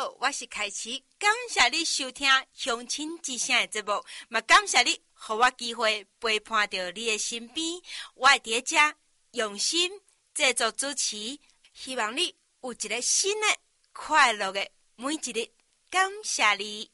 好，我是凯琪，感谢你收听乡亲之声的节目，嘛感谢你，给我机会陪伴到你的身边。我会在这用心制作主持，希望你有一个新的快乐的每一日。感谢你。